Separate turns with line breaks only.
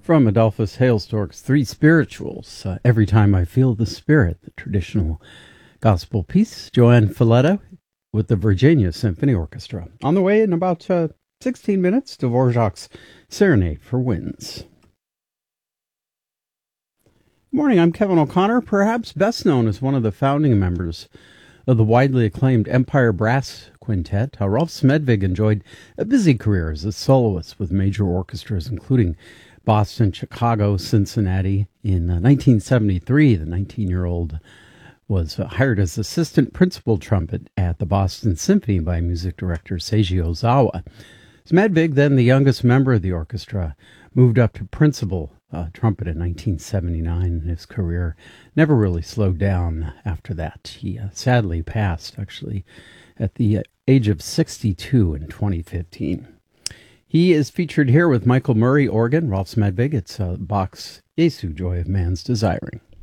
From Adolphus Hailstork's Three Spirituals, Every Time I Feel the Spirit, the traditional gospel piece. Joanne Filletta with the Virginia Symphony Orchestra. On the way in about 16 minutes, Dvorak's Serenade for Winds. Good morning, I'm Kevin O'Connor, perhaps best known as one of the founding members of the widely acclaimed Empire Brass Quintet. Rolf Smedvig enjoyed a busy career as a soloist with major orchestras, including Boston, Chicago, Cincinnati. In 1973, the 19-year-old was hired as assistant principal trumpet at the Boston Symphony by music director Seiji Ozawa. Smedvig, then the youngest member of the orchestra, moved up to principal trumpet in 1979, and his career never really slowed down after that. He sadly passed, actually, at the age of 62 in 2015. He is featured here with Michael Murray, organ, Rolf Smedvig. It's Bach's Jesu, Joy of Man's Desiring.